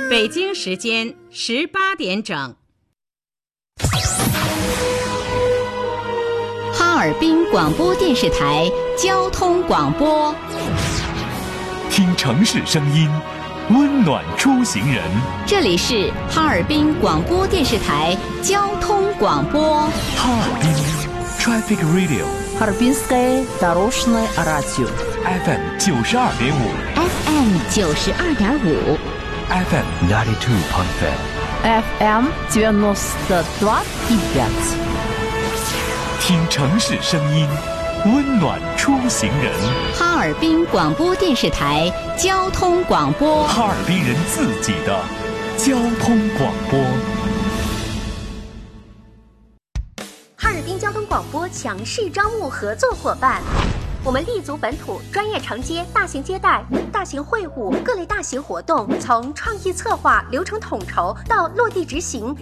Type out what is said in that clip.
北京时间18点整。 哈尔滨广播电视台交通广播， 听城市声音，温暖出行人。 这里是哈尔滨广播电视台交通广播。 哈尔滨 Traffic Radio， Харбинское дорожное радио FM 92.5 FM 92.5 FM 92.5 FM 92.5。 听城市声音，温暖出行人。 哈尔滨广播电视台交通广播， 哈尔滨人自己的交通广播。 哈尔滨交通广播强势招募合作伙伴，我们立足本土，专业承接大型接待、大型会晤、各类大型活动，从创意策划、流程统筹到落地执行。